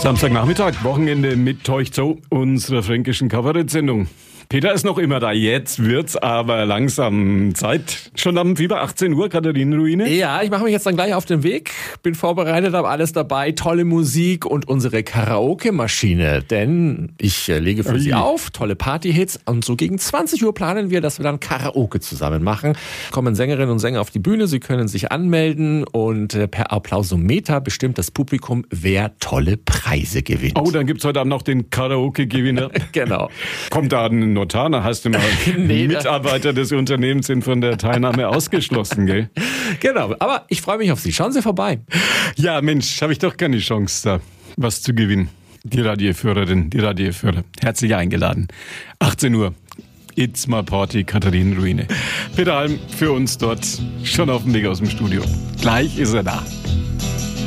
Samstagnachmittag, Wochenende mit Teuch Zoo, unserer fränkischen Kabarett-Sendung. Peter ist noch immer da, jetzt wird's aber langsam Zeit. Schon am Fieber 18 Uhr, Katharinenruine? Ja, ich mache mich jetzt dann gleich auf den Weg, bin vorbereitet, habe alles dabei, tolle Musik und unsere Karaoke-Maschine, denn ich lege für Sie auf, tolle Party-Hits und so gegen 20 Uhr planen wir, dass wir dann Karaoke zusammen machen. Kommen Sängerinnen und Sänger auf die Bühne, Sie können sich anmelden und per Applausometer bestimmt das Publikum, wer tolle Preise gewinnt. Oh, dann gibt's heute Abend noch den Karaoke-Gewinner. Genau. Kommt da ein Notar, hast du mal Mitarbeiter des Unternehmens sind von der Teilnahme ausgeschlossen, gell? Genau, aber ich freue mich auf Sie. Schauen Sie vorbei. Ja, Mensch, habe ich doch keine Chance da, was zu gewinnen. Die Radioführerin, die Radioführer, herzlich eingeladen. 18 Uhr, It's My Party, Katharinenruine. Peter Alm für uns dort, schon auf dem Weg aus dem Studio. Gleich ist er da.